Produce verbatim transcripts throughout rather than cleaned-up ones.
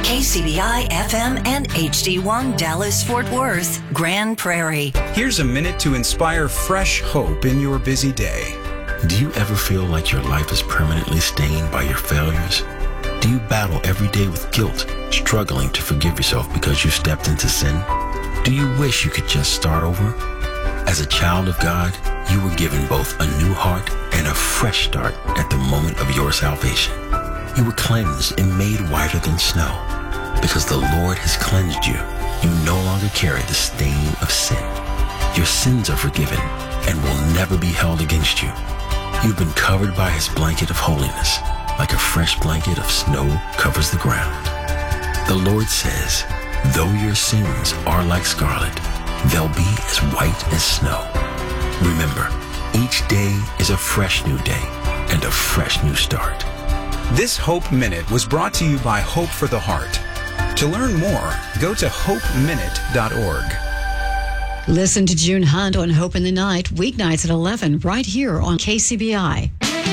K C B I F M and H D one Dallas-Fort Worth, Grand Prairie. Here's a minute to inspire fresh hope in your busy day. Do you ever feel like your life is permanently stained by your failures? Do you battle every day with guilt, struggling to forgive yourself because you stepped into sin? Do you wish you could just start over? As a child of God, you were given both a new heart and a fresh start at the moment of your salvation. You were cleansed and made whiter than snow. Because the Lord has cleansed you, you no longer carry the stain of sin. Your sins are forgiven and will never be held against you. You've been covered by his blanket of holiness, like a fresh blanket of snow covers the ground. The Lord says, though your sins are like scarlet, they'll be as white as snow. Remember, each day is a fresh new day and a fresh new start. This Hope Minute was brought to you by Hope for the Heart. To learn more, go to hope minute dot org. Listen to June Hunt on Hope in the Night, weeknights at eleven, right here on K C B I.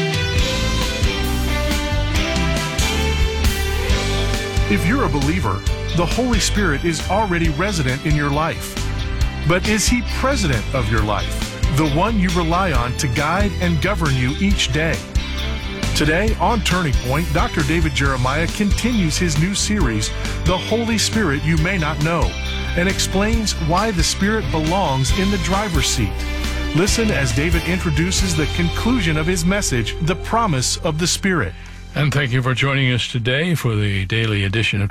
If you're a believer, the Holy Spirit is already resident in your life. But is he president of your life, the one you rely on to guide and govern you each day? Today on Turning Point, Doctor David Jeremiah continues his new series, The Holy Spirit You May Not Know, and explains why the Spirit belongs in the driver's seat. Listen as David introduces the conclusion of his message, The Promise of the Spirit. And thank you for joining us today for the daily edition of